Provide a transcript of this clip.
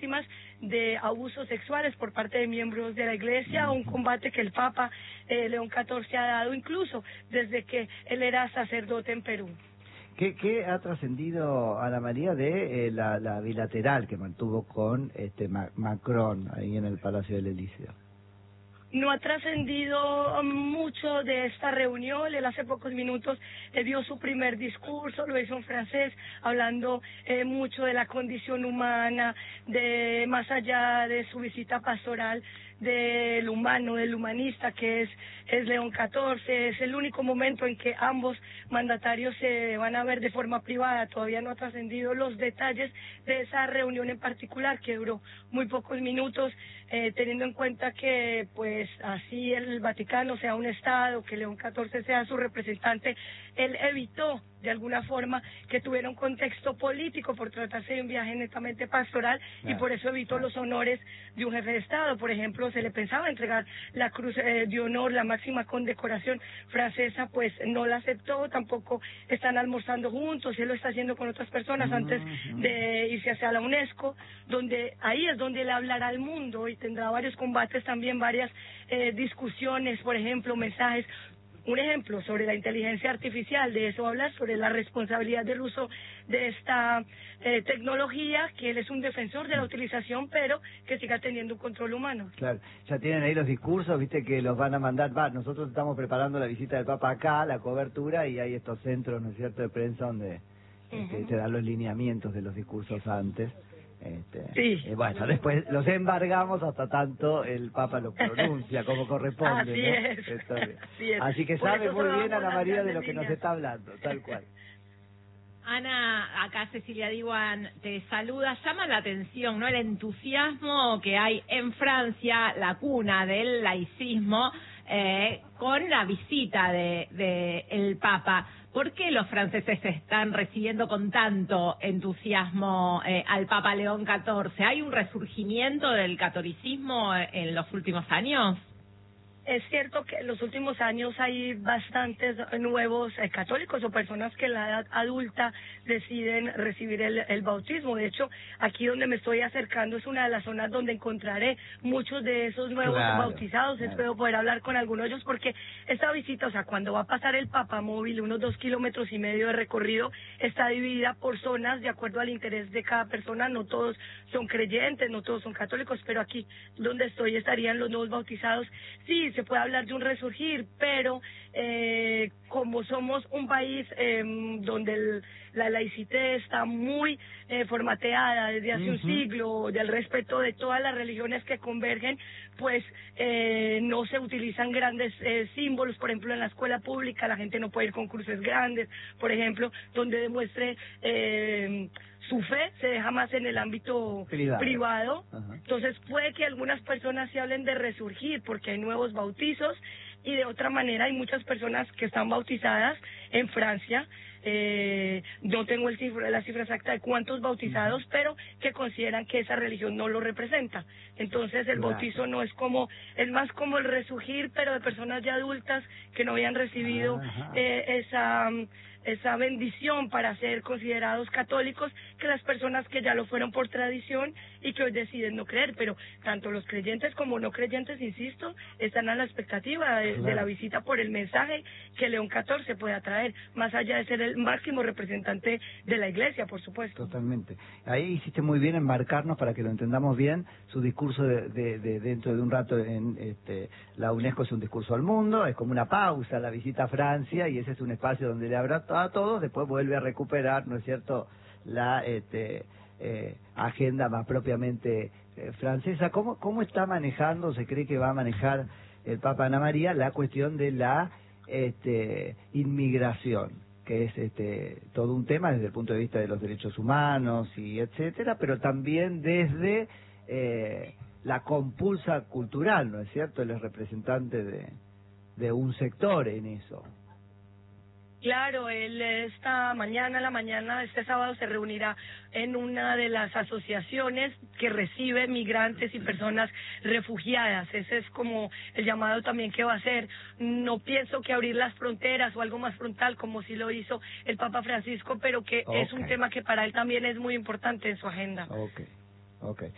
víctimas de abusos sexuales por parte de miembros de la Iglesia, un combate que el Papa León XIV ha dado incluso desde que él era sacerdote en Perú. ¿Qué ha trascendido, Ana María, de la bilateral que mantuvo con Macron ahí en el Palacio del Elíseo? No ha trascendido mucho de esta reunión. Él hace pocos minutos dio su primer discurso, lo hizo en francés, hablando mucho de la condición humana, de más allá de su visita pastoral, del humano, del humanista que es León XIV. Es el único momento en que ambos mandatarios se van a ver de forma privada. Todavía no ha trascendido los detalles de esa reunión en particular, que duró muy pocos minutos, teniendo en cuenta que pues así el Vaticano sea un Estado, que León XIV sea su representante. Él evitó de alguna forma que tuviera un contexto político por tratarse de un viaje netamente pastoral, y por eso evitó los honores de un jefe de Estado. Por ejemplo, se le pensaba entregar la Cruz de Honor, la máxima condecoración francesa, pues no la aceptó. Tampoco están almorzando juntos, él lo está haciendo con otras personas antes de irse hacia la UNESCO, donde ahí es donde él hablará al mundo y tendrá varios combates también, varias discusiones, por ejemplo, mensajes. Un ejemplo sobre la inteligencia artificial, de eso habla, sobre la responsabilidad del uso de esta tecnología, que él es un defensor de la utilización, pero que siga teniendo un control humano. Claro, ya tienen ahí los discursos, viste que los van a mandar, nosotros estamos preparando la visita del Papa acá, la cobertura, y hay estos centros, ¿no es cierto?, de prensa donde te dan los lineamientos de los discursos antes. Sí. Bueno, después los embargamos hasta tanto el Papa lo pronuncia como corresponde. Así ¿no? es. Así es. Así que sabe muy bien Ana María de lo que nos está hablando, tal cual. Ana, acá Cecilia Diwan te saluda. Llama la atención, ¿no?, el entusiasmo que hay en Francia, la cuna del laicismo, con la visita de el Papa. ¿Por qué los franceses están recibiendo con tanto entusiasmo al Papa León XIV? ¿Hay un resurgimiento del catolicismo en los últimos años? Es cierto que en los últimos años hay bastantes nuevos católicos o personas que en la edad adulta deciden recibir el bautismo. De hecho, aquí donde me estoy acercando es una de las zonas donde encontraré muchos de esos nuevos bautizados. Espero poder hablar con algunos de ellos, porque esta visita, o sea, cuando va a pasar el Papa móvil, unos 2,5 kilómetros de recorrido, está dividida por zonas de acuerdo al interés de cada persona. No todos son creyentes, no todos son católicos, pero aquí donde estoy estarían los nuevos bautizados. Sí, se puede hablar de un resurgir, pero como somos un país donde la laicité está muy formateada desde hace un siglo, del respeto de todas las religiones que convergen, pues no se utilizan grandes símbolos. Por ejemplo, en la escuela pública la gente no puede ir con cruces grandes, por ejemplo, donde demuestre su fe, se deja más en el ámbito privado. Entonces puede que algunas personas se hablen de resurgir porque hay nuevos bautizos, y de otra manera hay muchas personas que están bautizadas en Francia. No tengo la cifra exacta de cuántos bautizados, pero que consideran que esa religión no lo representa. Entonces el bautizo no es es más como el resurgir, pero de personas ya adultas que no habían recibido esa bendición para ser considerados católicos, que las personas que ya lo fueron por tradición y que hoy deciden no creer. Pero tanto los creyentes como no creyentes, insisto, están a la expectativa de la visita por el mensaje que León XIV pueda traer, más allá de ser el máximo representante de la Iglesia, por supuesto. Totalmente. Ahí hiciste muy bien en marcarnos, para que lo entendamos bien, su discurso de dentro de un rato en la UNESCO. Es un discurso al mundo, es como una pausa la visita a Francia, y ese es un espacio donde le habrá a todos, después vuelve a recuperar, ¿no es cierto?, la agenda más propiamente francesa. ¿Cómo está manejando, se cree que va a manejar el Papa, Ana María, la cuestión de la inmigración, que es todo un tema desde el punto de vista de los derechos humanos y etcétera, pero también desde la compulsa cultural, ¿no es cierto? Él es representante de un sector en eso. Claro, él esta mañana, este sábado, se reunirá en una de las asociaciones que recibe migrantes y personas refugiadas. Ese es como el llamado también que va a hacer. No pienso que abrir las fronteras o algo más frontal, como sí lo hizo el Papa Francisco, pero que es un tema que para él también es muy importante en su agenda. Okay.